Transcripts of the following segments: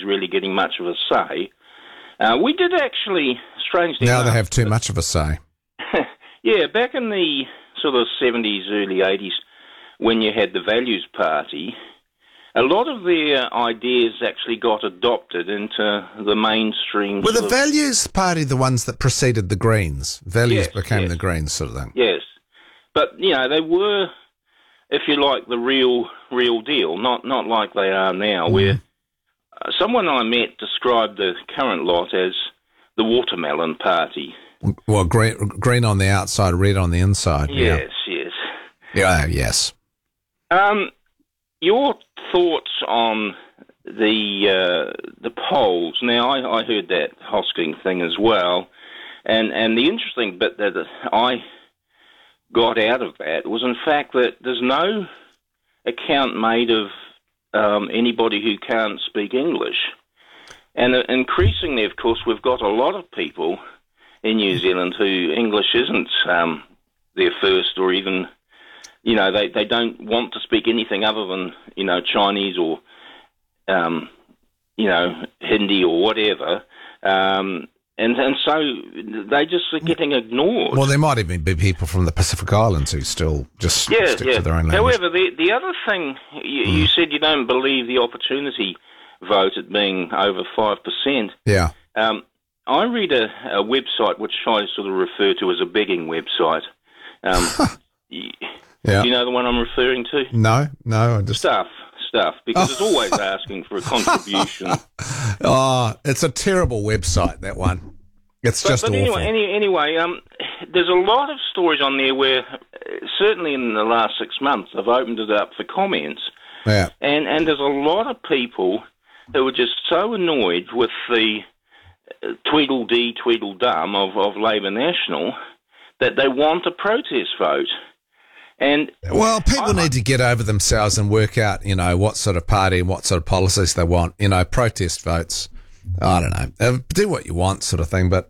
parties really getting much of a say. We did actually, strangely Now enough, they have too much of a say. yeah, back in the sort of 70s, early 80s, when you had the Values Party, a lot of their ideas actually got adopted into the mainstream. Were the Values Party the ones that preceded the Greens? Values became the Greens sort of thing. Yes. But, they were, if you like, the real deal, not like they are now, where someone I met described the current lot as the Watermelon Party. Well, green on the outside, red on the inside. Yes. Yeah, yes. Your thoughts on the polls? Now, I heard that Hosking thing as well, and the interesting bit that I got out of that was, in fact, that there's no account made of anybody who can't speak English. And increasingly, of course, we've got a lot of people in New Zealand who English isn't their first, or even, they don't want to speak anything other than, Chinese or, Hindi or whatever. And so they just are getting ignored. Well, there might even be people from the Pacific Islands who still just stick to their own language. However, the other thing, you said you don't believe the opportunity vote at being over 5%. Yeah. I read a website which I sort of refer to as a begging website. Yeah. Do you know the one I'm referring to? No, I just... Stuff, because it's always asking for a contribution. Oh, it's a terrible website, that one. It's just awful. Anyway, there's a lot of stories on there where, certainly in the last 6 months, I've opened it up for comments. Yeah. And there's a lot of people who are just so annoyed with the Tweedledee, Tweedledum of Labour National that they want a protest vote. And people need to get over themselves and work out, what sort of party and what sort of policies they want. Protest votes. I don't know. Do what you want, sort of thing. But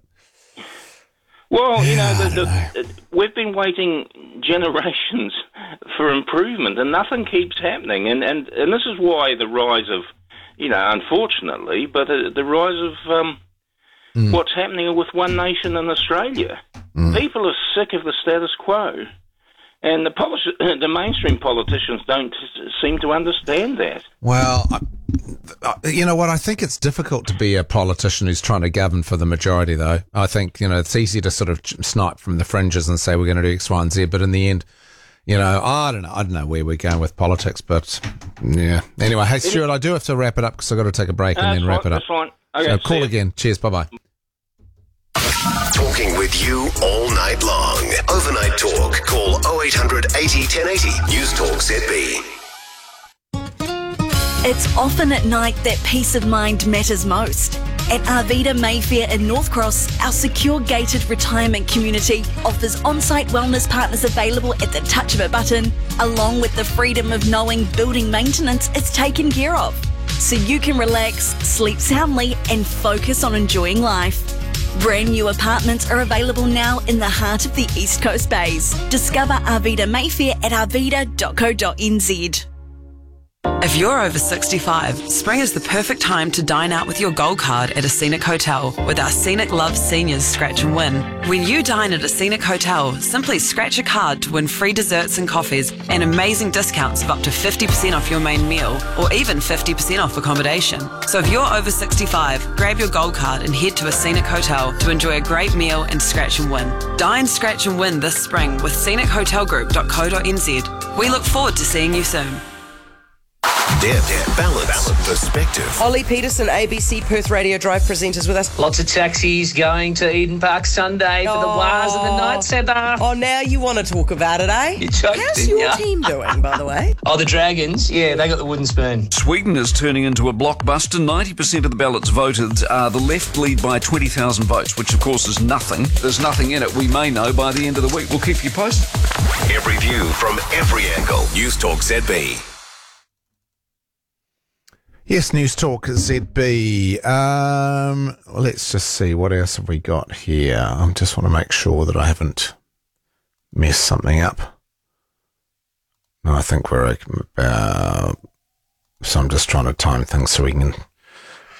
we've been waiting generations for improvement, and nothing keeps happening. And this is why the rise of, unfortunately, but the rise of what's happening with One Nation in Australia. People are sick of the status quo. And the mainstream politicians don't seem to understand that. Well, you know what? I think it's difficult to be a politician who's trying to govern for the majority, though. I think, it's easy to sort of snipe from the fringes and say we're going to do X, Y, and Z. But in the end, I don't know where we're going with politics. But, yeah. Anyway, hey, Stuart, I do have to wrap it up because I've got to take a break and then wrap it up. That's fine. Okay, so call again. Cheers. Bye-bye. Talking with you all night long. Overnight Talk. Call 0800 80 1080. News Talk ZB. It's often at night that peace of mind matters most. At Arvida Mayfair in North Cross, our secure gated retirement community offers on-site wellness partners available at the touch of a button, along with the freedom of knowing building maintenance is taken care of. So you can relax, sleep soundly, and focus on enjoying life. Brand new apartments are available now in the heart of the East Coast Bays. Discover Arvida Mayfair at arvida.co.nz. If you're over 65, spring is the perfect time to dine out with your gold card at a Scenic Hotel with our Scenic Love Seniors Scratch and Win. When you dine at a Scenic Hotel, simply scratch a card to win free desserts and coffees and amazing discounts of up to 50% off your main meal or even 50% off accommodation. So if you're over 65, grab your gold card and head to a Scenic Hotel to enjoy a great meal and scratch and win. Dine, scratch and win this spring with scenichotelgroup.co.nz. We look forward to seeing you soon. Deb, balance, perspective. Ollie Peterson, ABC Perth Radio Drive presenters with us. Lots of taxis going to Eden Park Sunday for the Wars of the Night Centre. Oh, now you want to talk about it, eh? You choked, How's your team doing, by the way? Oh, the Dragons? Yeah, they got the wooden spoon. Sweden is turning into a blockbuster. 90% of the ballots voted. The left lead by 20,000 votes, which of course is nothing. There's nothing in it. We may know by the end of the week. We'll keep you posted. Every view from every angle. News Talk ZB. Yes, News Talk ZB. Let's just see, what else have we got here? I just want to make sure that I haven't messed something up. No, I think we're so I'm just trying to time things so we can